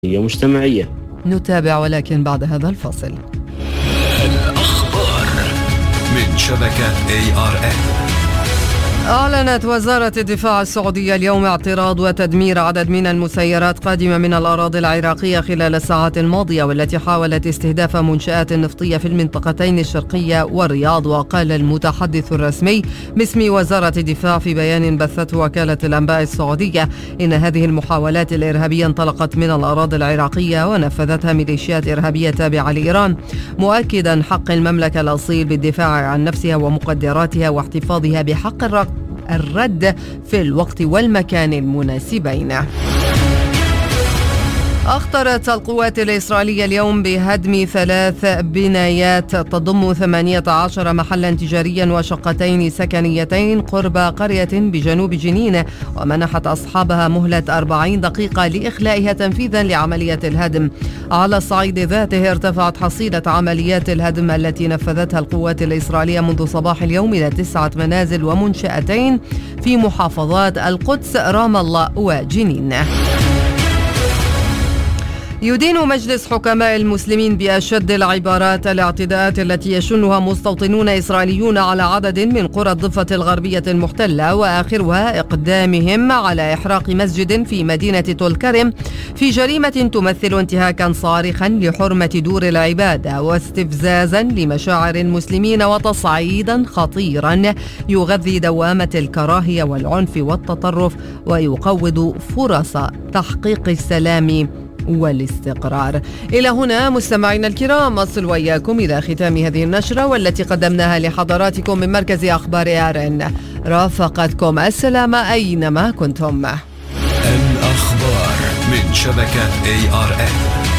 مجتمعية. نتابع ولكن بعد هذا الفاصل. الأخبار من شبكة ARN. أعلنت وزارة الدفاع السعودية اليوم اعتراض وتدمير عدد من المسيرات قادمة من الأراضي العراقية خلال الساعات الماضية، والتي حاولت استهداف منشآت نفطية في المنطقتين الشرقية والرياض. وقال المتحدث الرسمي باسم وزارة الدفاع في بيان بثته وكالة الأنباء السعودية إن هذه المحاولات الإرهابية انطلقت من الأراضي العراقية ونفذتها ميليشيات إرهابية تابعة لإيران، مؤكدا حق المملكة الأصيل بالدفاع عن نفسها ومقدراتها واحتفاظها بحق الرد في الوقت والمكان المناسبين. أخطرت القوات الإسرائيلية اليوم بهدم 3 بنايات تضم 18 محلا تجاريا وشقتين سكنيتين قرب قرية بجنوب جنين، ومنحت أصحابها مهلة 40 دقيقة لإخلائها تنفيذا لعملية الهدم. على الصعيد ذاته ارتفعت حصيلة عمليات الهدم التي نفذتها القوات الإسرائيلية منذ صباح اليوم إلى 9 منازل ومنشأتين في محافظات القدس، رام الله وجنين. يدين مجلس حكماء المسلمين بأشد العبارات الاعتداءات التي يشنها مستوطنون إسرائيليون على عدد من قرى الضفة الغربية المحتلة، وآخرها إقدامهم على إحراق مسجد في مدينة طول كرم في جريمة تمثل انتهاكا صارخا لحرمة دور العبادة واستفزازا لمشاعر المسلمين وتصعيدا خطيرا يغذي دوامة الكراهية والعنف والتطرف ويقوض فرص تحقيق السلام والاستقرار. إلى هنا مستمعينا الكرام أصل وإياكم إلى ختام هذه النشرة والتي قدمناها لحضراتكم من مركز أخبار ARN. رافقتكم السلامة أينما كنتم. الأخبار من شبكة ARN.